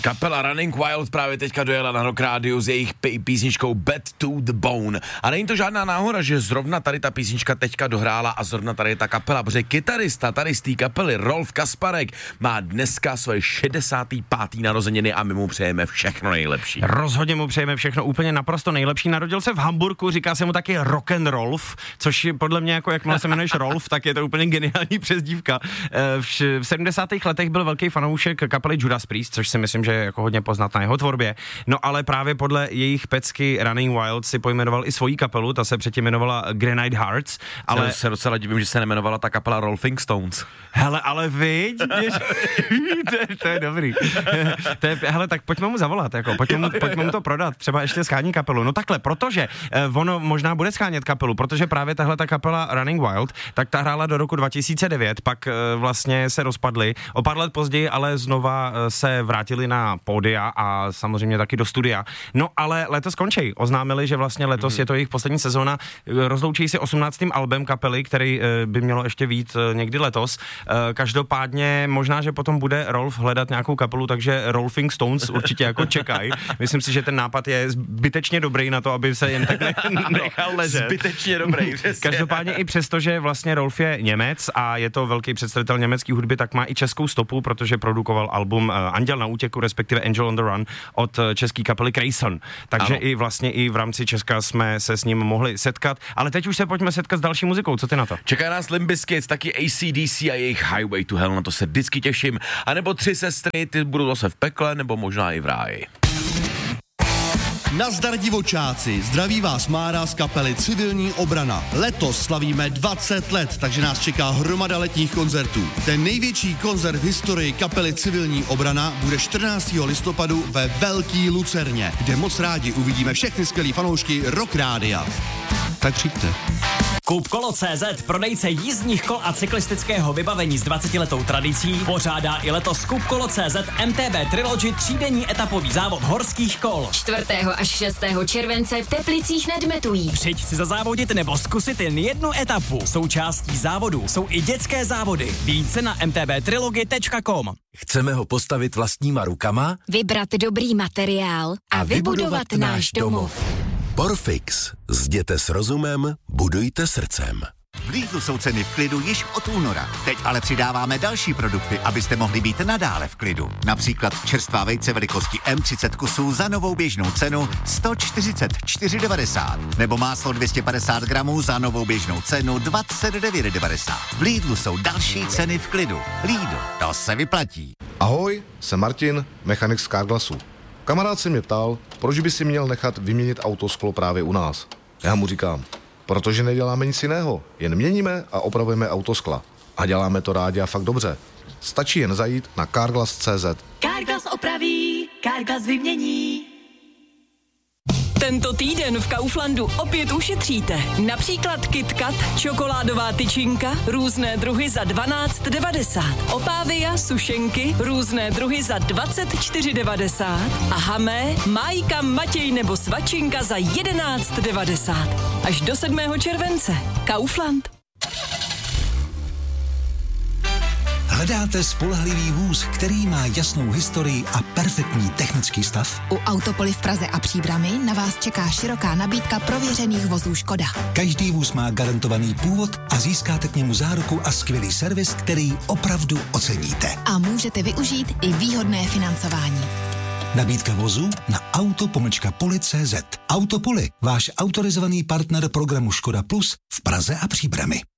Kapela Running Wild právě teďka dojela na Rock Rádiu s jejich písničkou Bad to the Bone. A není to žádná náhoda, že zrovna tady ta písnička teďka dohrála a zrovna tady je ta kapela, protože kytarista tady z té kapely Rolf Kasparek má dneska svoje 65. narozeniny a my mu přejeme všechno nejlepší. Rozhodně mu přejeme všechno úplně naprosto nejlepší. Narodil se v Hamburku, říká se mu taky Rock and Rolf, což je podle mě jako jakmile se jmenuješ Rolf, tak je to úplně geniální přezdívka. V 70. letech byl velký fanoušek kapely Judas Priest, což si myslím, že je jako hodně poznat na jeho tvorbě. No ale právě podle jejich pecky Running Wild si pojmenoval i svoji kapelu, ta se předtím jmenovala Granite Hearts, ale se docela divím, že se nemenovala ta kapela Rolling Stones. Hele, ale viď, to je dobrý. Hele, tak pojďme mu zavolat, jako, pojďme mu to prodat, třeba ještě schání kapelu. No takhle, protože ono možná bude schánět kapelu, protože právě tahle ta kapela Running Wild, tak ta hrála do roku 2009, pak vlastně se rozpadly. O pár let později ale znova se vrátili na pódia a samozřejmě taky do studia. No ale letos končí. Oznámili, že vlastně letos je to jejich poslední sezóna. Rozloučí se 18. albem kapely, který by mělo ještě vyjít někdy letos. Každopádně možná, že potom bude Rolf hledat nějakou kapelu, takže Rolling Stones určitě jako čekají. Myslím si, že ten nápad je zbytečně dobrý na to, aby se jen tak nechal ležet. Zbytečně dobrý, přesně. Každopádně i přesto, že vlastně Rolf je Němec a je to velký představitel německé hudby, tak má i českou stopu, protože produkoval album Anděl na útěku, respektive Angel on the Run od české kapely Grayson. Takže i vlastně i v rámci Česka jsme se s ním mohli setkat, ale teď už se pojďme setkat s další muzikou. Co ty na to? Čeká nás Limp Bizkit, taky AC/DC a jejich Highway to Hell, na to se vždycky těším. A nebo 3 sestry, ty budou zase v pekle, nebo možná i v ráji. Nazdar divočáci, zdraví vás Mára z kapely Civilní obrana. Letos slavíme 20 let, takže nás čeká hromada letních koncertů. Ten největší koncert v historii kapely Civilní obrana bude 14. listopadu ve Velký Lucerně, kde moc rádi uvidíme všechny skvělý fanoušky Rock Rádia. Tak přijďte. Koupkolo.cz, prodejce jízdních kol a cyklistického vybavení s 20letou tradicí, pořádá i letos Koupkolo.cz MTB Trilogy třídenní etapový závod horských kol. 4. až 6. července v Teplicích nad Metují. Přijď si zazávodit nebo zkusit jen jednu etapu. Součástí závodu jsou i dětské závody. Více na mtbtrilogy.com. Chceme ho postavit vlastníma rukama? Vybrat dobrý materiál a vybudovat náš domov. Porfix. Zděte s rozumem, budujte srdcem. V Lidlu jsou ceny v klidu již od února. Teď ale přidáváme další produkty, abyste mohli být nadále v klidu. Například čerstvá vejce velikosti M30 kusů za novou běžnou cenu 144,90. Nebo máslo 250 gramů za novou běžnou cenu 29,90. V Lidlu jsou další ceny v klidu. Lidl, to se vyplatí. Ahoj, jsem Martin, mechanik z Carglassu. Kamarád se mě ptal, proč by si měl nechat vyměnit autosklo právě u nás. Já mu říkám, protože neděláme nic jiného, jen měníme a opravujeme autoskla. A děláme to rádi a fakt dobře. Stačí jen zajít na Carglass.cz. Carglass opraví, Carglass vymění. Tento týden v Kauflandu opět ušetříte. Například KitKat, čokoládová tyčinka, různé druhy za 12,90. Opávia, sušenky, různé druhy za 24,90. A Hamé, Májka, Matěj nebo Svačinka za 11,90. Až do 7. července. Kaufland. Hledáte spolehlivý vůz, který má jasnou historii a perfektní technický stav? U Autopoly v Praze a Příbrami na vás čeká široká nabídka prověřených vozů Škoda. Každý vůz má garantovaný původ a získáte k němu záruku a skvělý servis, který opravdu oceníte. A můžete využít i výhodné financování. Nabídka vozů na auto-poli.cz. Autopoly, váš autorizovaný partner programu Škoda Plus v Praze a Příbrami.